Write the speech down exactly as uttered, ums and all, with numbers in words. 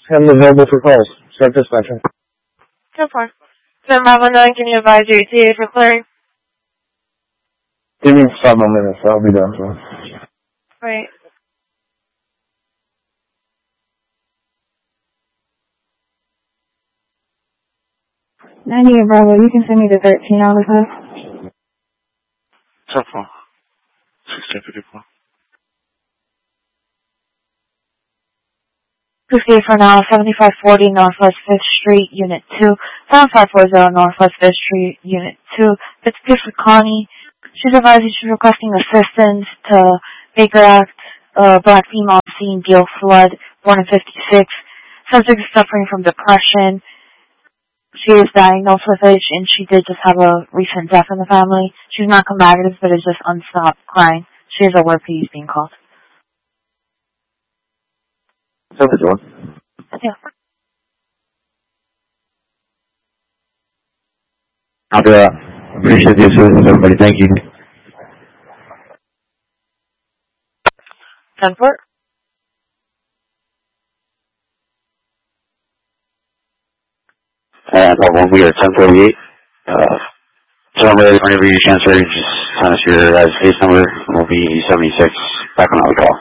I'm available for calls. Start dispatching. Go for it. ten Bravo nine, can you advise your E T A for clearing? Give me five more minutes. I'll be done. So. Right. ninety-eight Bravo, you can send me the thirteen out of that. ten four. sixteen fifty-four. fifty for now, seventy-five forty Northwest fifth Street, Unit two. seventy-five forty Northwest fifth Street, Unit two. It's good for Connie. She's advising she's requesting assistance to Baker Act, uh, black female scene, Gail Flood, born in fifty-six. Subject is suffering from depression. She is diagnosed with it, and she did just have a recent death in the family. She's not combative, but is just unstopped crying. She is aware P is being called. How's it doing? Yeah. I'll do that. Appreciate the assistance, everybody. Thank you. ten four. Uh, one, we are ten forty-eight. Uh, so I'm ready whenever you transfer, just send us your guys' face number. We'll be seventy-six back on our call.